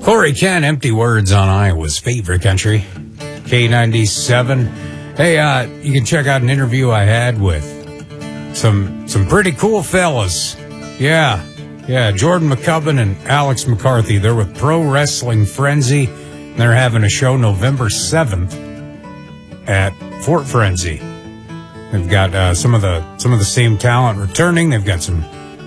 Corey Ken, Empty Words on Iowa's favorite country, K97. Hey, you can check out an interview I had with some pretty cool fellas. Yeah, Jordan McCubbin and Alex McCarthy. They're with Pro Wrestling Frenzy. They're having a show November 7th at Fort Frenzy. They've got some of the same talent returning. They've got some